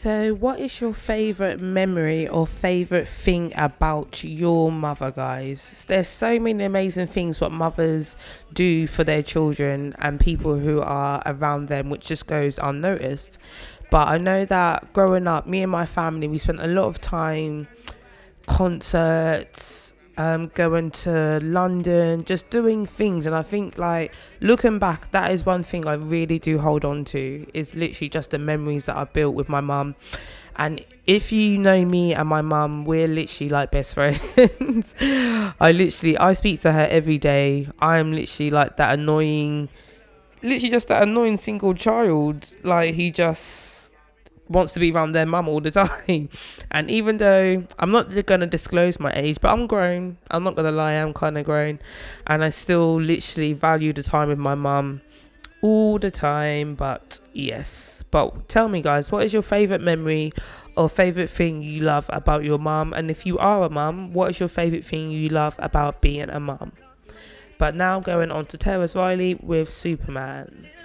So, what is your favorite memory or favorite thing about your mother, guys? There's so many amazing things what mothers do for their children and people who are around them, which just goes unnoticed. But I know that growing up, me and my family, we spent a lot of time concerts, going to London, just doing things. And I think, like, looking back, that is one thing I really do hold on to, is literally just the memories that I built with my mum. And if you know me and my mum, we're literally like best friends. I speak to her every day. I'm literally like that annoying, literally just that annoying single child. Like, he just wants to be around their mum all the time. And even though I'm not going to disclose my age, but I'm grown, I'm not going to lie, I'm kind of grown, and I still literally value the time with my mum all the time. But yes, but tell me, guys, what is your favorite memory or favorite thing you love about your mum? And if you are a mum, what is your favorite thing you love about being a mum? But now going on to Terrace Riley with Superman.